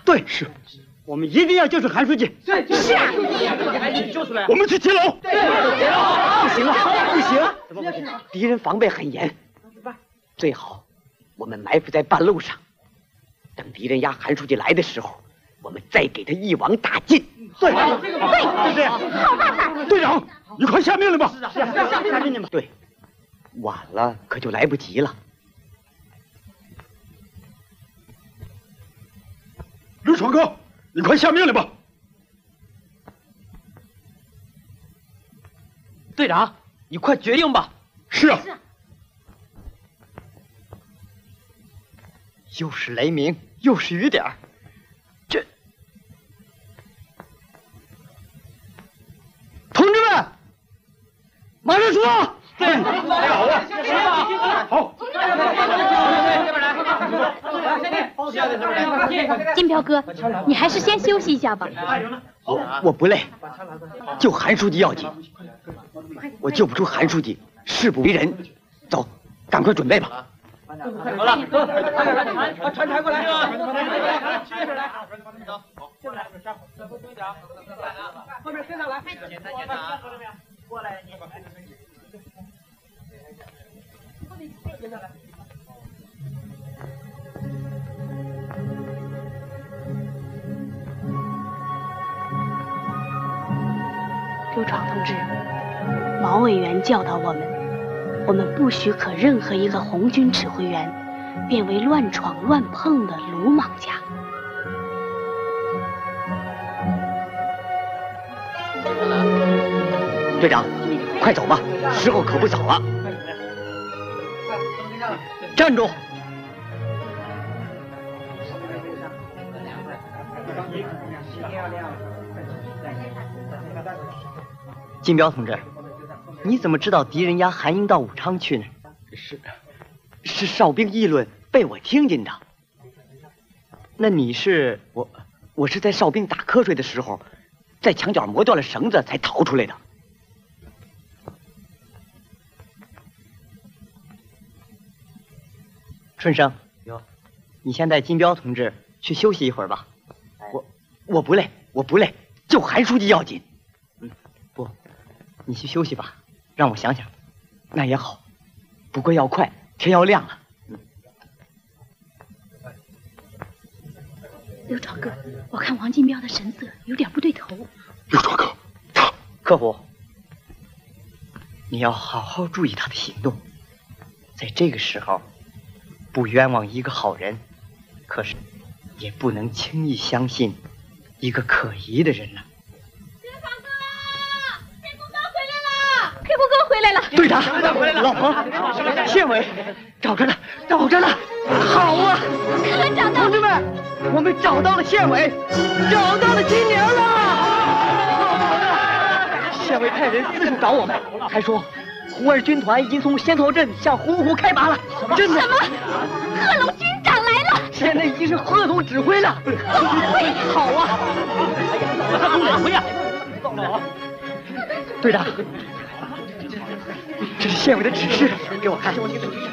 对，是。我们一定要救出韩书记。 对， 是啊。 救出来。 我们去接龙。 对， 不行了，不行！怎么回事？敌人防备很严，最好我们埋伏在半路上，等敌人押韩书记来的时候，我们再给他一网打尽。对，对， 好办法。 队长，你快下命令吧。是啊，下命令吧。对，晚了可就来不及了。刘闯哥，你快下命令吧。 队长，你快决定吧。 是啊。 又是雷鸣，又是雨点，这……同志们，马上出发！ 对，好啊，好。 金彪哥，你还是先休息一下吧。 我不累，救韩书记要紧。我救不出韩书记，誓不为人。走，赶快准备吧。 好了，走，船抬过来，接着来，走，接着来，后面跟上来，简单，过来，你后面跟上来。 刘闯同志，毛委员教导我们不许可任何一个红军指挥员变为乱闯乱碰的鲁莽家。 队长，快走吧，时候可不早了。站住！金彪同志，你怎么知道敌人押韩英到武昌去呢？是哨兵议论，被我听见的。那你是我是在哨兵打瞌睡的时候，在墙角磨断了绳子才逃出来的。春生，你先带金彪同志去休息一会儿吧。我不累，救韩书记要紧。不，你去休息吧，让我想想。那也好，不过要快，天要亮了。 刘闯哥，我看王金彪的神色有点不对头。 刘闯哥，他客户，你要好好注意他的行动，在这个时候，不冤枉一个好人，可是也不能轻易相信一个可疑的人了。 K波哥回来了！ 队长，老彭，县委，找着了！好啊！ 可找到！ 同志们，我们找到了县委，找到了金莲了！县委派人四处找我们，还说红二军团已经从仙头镇向洪湖开拔了。真的？ 什么？贺龙军长来了！ 现在已经是贺总指挥了。好啊！贺总指挥啊！队长。这是县委的指示，给我看。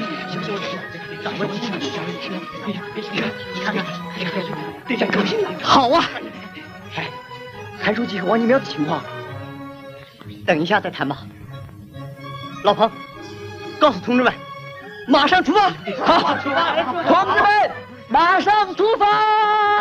队长高兴了。好啊！哎，韩书记和王金彪的情况，等一下再谈吧。老彭，告诉同志们，马上出发。好，同志们，马上出发。